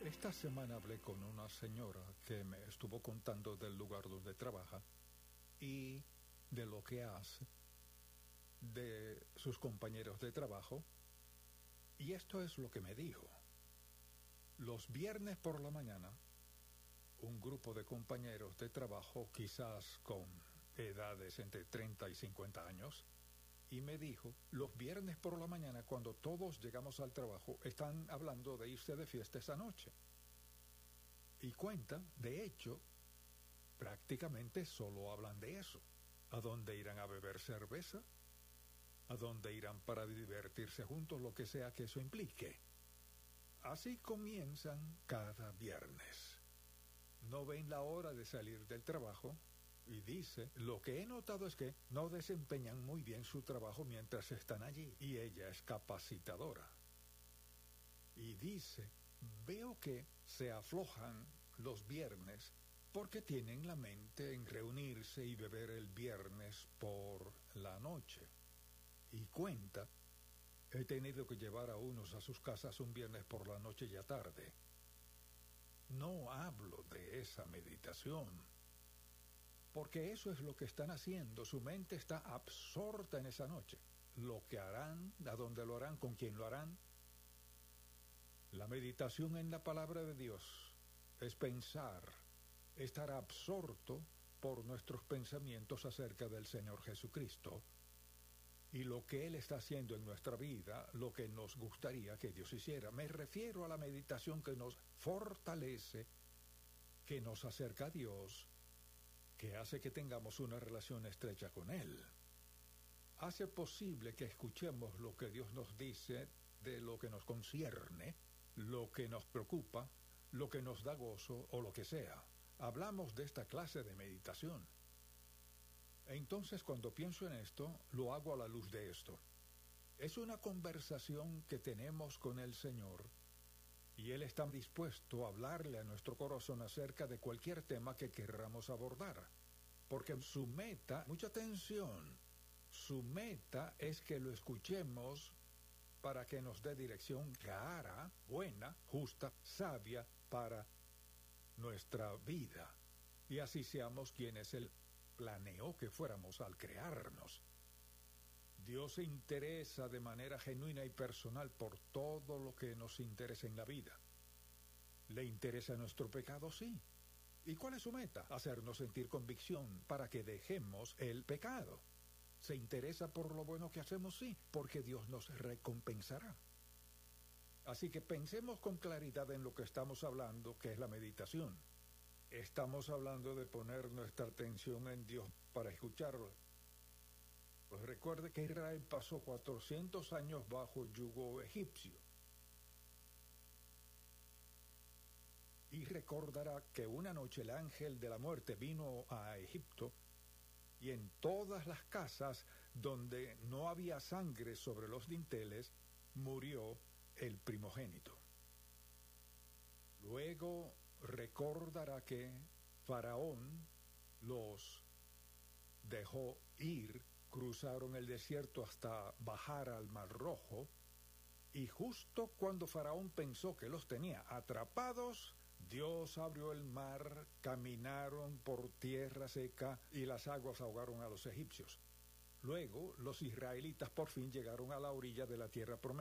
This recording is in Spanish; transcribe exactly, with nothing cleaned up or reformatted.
Esta semana hablé con una señora que me estuvo contando del lugar donde trabaja y de lo que hace, de sus compañeros de trabajo, y esto es lo que me dijo. Los viernes por la mañana, un grupo de compañeros de trabajo, quizás con edades entre treinta y cincuenta años, y me dijo, los viernes por la mañana, cuando todos llegamos al trabajo, están hablando de irse de fiesta esa noche. Y cuenta, de hecho, prácticamente solo hablan de eso. ¿A dónde irán a beber cerveza? ¿A dónde irán para divertirse juntos, lo que sea que eso implique? Así comienzan cada viernes. No ven la hora de salir del trabajo. Y dice, lo que he notado es que no desempeñan muy bien su trabajo mientras están allí. Y ella es capacitadora. Y dice, veo que se aflojan los viernes porque tienen la mente en reunirse y beber el viernes por la noche. Y cuenta, he tenido que llevar a unos a sus casas un viernes por la noche ya tarde. No hablo de esa meditación, porque eso es lo que están haciendo. Su mente está absorta en esa noche. Lo que harán, a dónde lo harán, con quién lo harán. La meditación en la palabra de Dios es pensar, estar absorto por nuestros pensamientos acerca del Señor Jesucristo y lo que Él está haciendo en nuestra vida, lo que nos gustaría que Dios hiciera. Me refiero a la meditación que nos fortalece, que nos acerca a Dios, que hace que tengamos una relación estrecha con Él. Hace posible que escuchemos lo que Dios nos dice de lo que nos concierne, lo que nos preocupa, lo que nos da gozo o lo que sea. Hablamos de esta clase de meditación. Entonces, cuando pienso en esto, lo hago a la luz de esto. Es una conversación que tenemos con el Señor y Él está dispuesto a hablarle a nuestro corazón acerca de cualquier tema que querramos abordar. Porque su meta, mucha atención, su meta es que lo escuchemos para que nos dé dirección clara, buena, justa, sabia para nuestra vida. Y así seamos quienes Él planeó que fuéramos al crearnos. Dios se interesa de manera genuina y personal por todo lo que nos interesa en la vida. ¿Le interesa nuestro pecado? Sí. ¿Y cuál es su meta? Hacernos sentir convicción para que dejemos el pecado. ¿Se interesa por lo bueno que hacemos? Sí, porque Dios nos recompensará. Así que pensemos con claridad en lo que estamos hablando, que es la meditación. Estamos hablando de poner nuestra atención en Dios para escucharlo. Pues recuerde que Israel pasó cuatrocientos años bajo yugo egipcio. Y recordará que una noche el ángel de la muerte vino a Egipto y en todas las casas donde no había sangre sobre los dinteles, murió el primogénito. Luego recordará que Faraón los dejó ir, cruzaron el desierto hasta bajar al Mar Rojo, y justo cuando Faraón pensó que los tenía atrapados, Dios abrió el mar, caminaron por tierra seca y las aguas ahogaron a los egipcios. Luego, los israelitas por fin llegaron a la orilla de la tierra prometida.